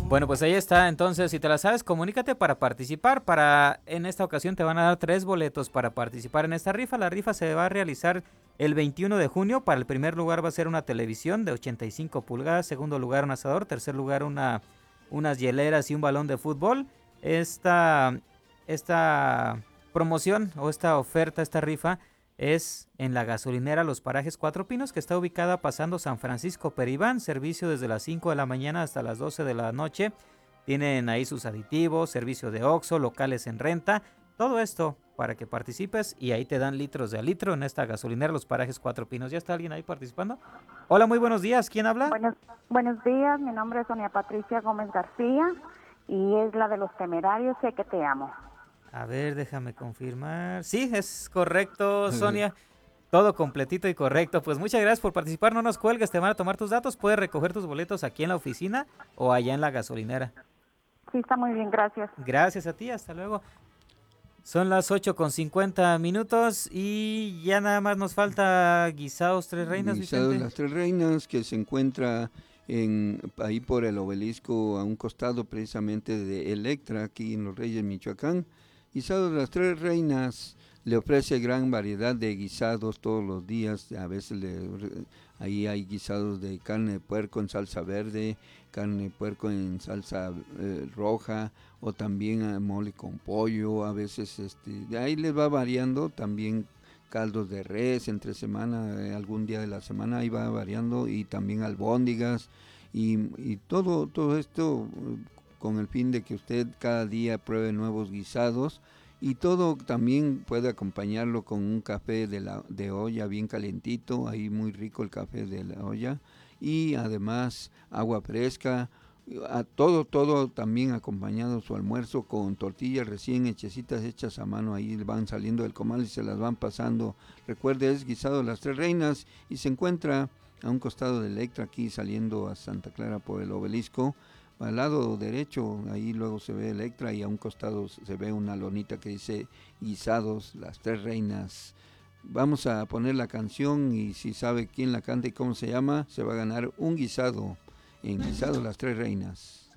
Bueno, pues ahí está. Entonces, si te la sabes, comunícate para participar. En esta ocasión te van a dar 3 boletos para participar en esta rifa. La rifa se va a realizar el 21 de junio. Para el primer lugar va a ser una televisión de 85 pulgadas. Segundo lugar, un asador. Tercer lugar, unas hieleras y un balón de fútbol. Esta promoción o esta oferta, esta rifa, es en la gasolinera Los Parajes Cuatro Pinos, que está ubicada pasando San Francisco Peribán, servicio desde las 5 de la mañana hasta las 12 de la noche. Tienen ahí sus aditivos, servicio de Oxxo, locales en renta, todo esto para que participes y ahí te dan litros de a litro en esta gasolinera Los Parajes Cuatro Pinos. ¿Ya está alguien ahí participando? Hola, muy buenos días, ¿quién habla? Buenos días, mi nombre es Sonia Patricia Gómez García y es la de los temerarios, sé que te amo. A ver, déjame confirmar. Sí, es correcto, Sonia. Todo completito y correcto. Pues muchas gracias por participar. No nos cuelgues, te van a tomar tus datos. Puedes recoger tus boletos aquí en la oficina o allá en la gasolinera. Sí, está muy bien, gracias. Gracias a ti, hasta luego. Son las 8:50 y ya nada más nos falta Guisados Tres Reinas, Guisados Vicente. Las Tres Reinas, que se encuentra ahí por el obelisco, a un costado precisamente de Electra, aquí en Los Reyes, Michoacán. Guisados Las Tres Reinas le ofrece gran variedad de guisados todos los días. A veces ahí hay guisados de carne de puerco en salsa verde, carne de puerco en salsa roja, o también mole con pollo. A veces de ahí les va variando. También caldos de res entre semana, algún día de la semana ahí va variando, y también albóndigas y todo esto con el fin de que usted cada día pruebe nuevos guisados, y todo también puede acompañarlo con un café de olla bien calentito, ahí muy rico el café de la olla, y además agua fresca. Todo también acompañado su almuerzo con tortillas recién hechecitas, hechas a mano, ahí van saliendo del comal y se las van pasando. Recuerde, es Guisado Las Tres Reinas y se encuentra a un costado de Electra, aquí saliendo a Santa Clara por el obelisco. Al lado derecho, ahí luego se ve Electra, y a un costado se ve una lonita que dice Guisados Las Tres Reinas. Vamos a poner la canción, y si sabe quién la canta y cómo se llama, se va a ganar un guisado en Guisado Las Tres Reinas.